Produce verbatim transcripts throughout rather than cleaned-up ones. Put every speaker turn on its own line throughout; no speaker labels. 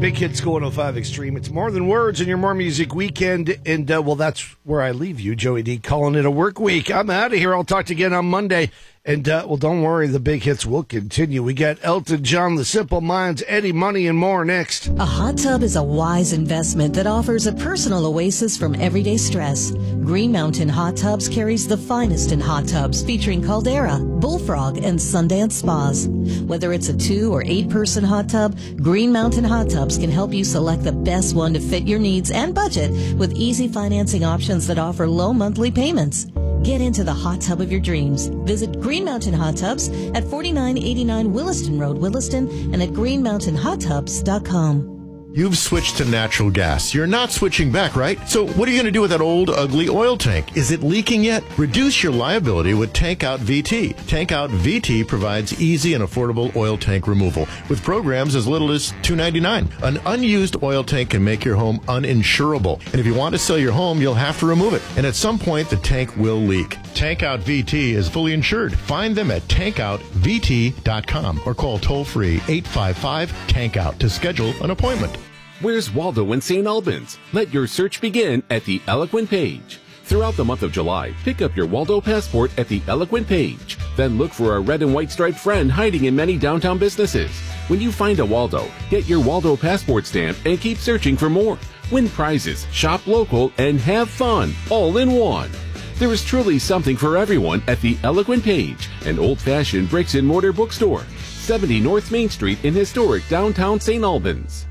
Big Hits Go one oh five Extreme. It's more than words in your More Music weekend. And, uh, well, that's where I leave you, Joey D, calling it a work week. I'm out of here. I'll talk to you again on Monday. And, uh, well, don't worry. The big hits will continue. We got Elton John, The Simple Minds, Eddie Money, and more next.
A hot tub is a wise investment that offers a personal oasis from everyday stress. Green Mountain Hot Tubs carries the finest in hot tubs featuring Caldera, Bullfrog, and Sundance Spas. Whether it's a two or eight person hot tub, Green Mountain Hot Tubs can help you select the best one to fit your needs and budget with easy financing options that offer low monthly payments. Get into the hot tub of your dreams. Visit Green Mountain Hot Tubs at forty-nine eighty-nine Williston Road, Williston, and at green mountain hot tubs dot com.
You've switched to natural gas. You're not switching back, right? So what are you going to do with that old, ugly oil tank? Is it leaking yet? Reduce your liability with Tank Out V T. Tank Out V T provides easy and affordable oil tank removal with programs as little as two dollars and ninety-nine cents. An unused oil tank can make your home uninsurable. And if you want to sell your home, you'll have to remove it. And at some point, the tank will leak. Tank Out V T is fully insured. Find them at tank out v t dot com or call toll-free eight five five tank out to schedule an appointment.
Where's Waldo in Saint Albans? Let your search begin at the Eloquent page. Throughout the month of July, pick up your Waldo passport at the Eloquent page. Then look for a red and white striped friend hiding in many downtown businesses. When you find a Waldo, get your Waldo passport stamp and keep searching for more. Win prizes, shop local, and have fun all in one. There is truly something for everyone at the Eloquent page, an old-fashioned bricks-and-mortar bookstore. seventy North Main Street in historic downtown Saint Albans.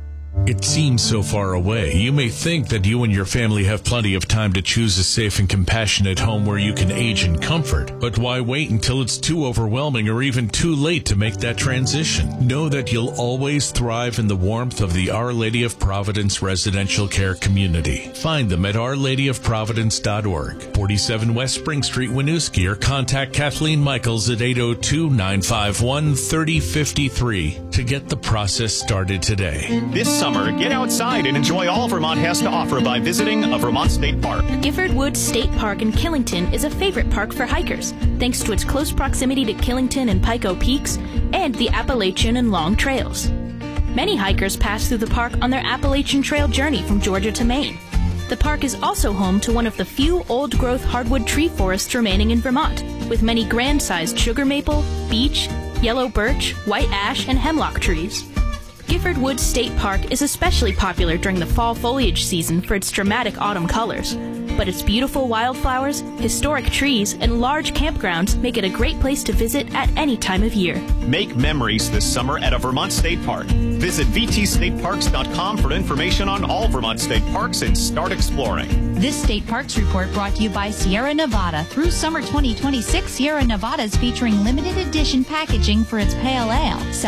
It seems so far away. You may think that you and your family have plenty of time to choose a safe and compassionate home where you can age in comfort. But why wait until it's too overwhelming or even too late to make that transition? Know that you'll always thrive in the warmth of the Our Lady of Providence residential care community. Find them at our lady of providence dot org, forty-seven West Spring Street, Winooski, or contact Kathleen Michaels at eight oh two, nine five one, three oh five three to get the process started today.
This summer, get outside and enjoy all Vermont has to offer by visiting a Vermont State Park.
Gifford Woods State Park in Killington is a favorite park for hikers, thanks to its close proximity to Killington and Pico Peaks and the Appalachian and Long Trails. Many hikers pass through the park on their Appalachian Trail journey from Georgia to Maine. The park is also home to one of the few old-growth hardwood tree forests remaining in Vermont, with many grand-sized sugar maple, beech, yellow birch, white ash, and hemlock trees. Gifford Woods State Park is especially popular during the fall foliage season for its dramatic autumn colors, but its beautiful wildflowers, historic trees, and large campgrounds make it a great place to visit at any time of year.
Make memories this summer at a Vermont State Park. Visit v t state parks dot com for information on all Vermont State Parks and start exploring.
This State Parks Report brought to you by Sierra Nevada. Through summer twenty twenty-six, Sierra Nevada is featuring limited edition packaging for its pale ale.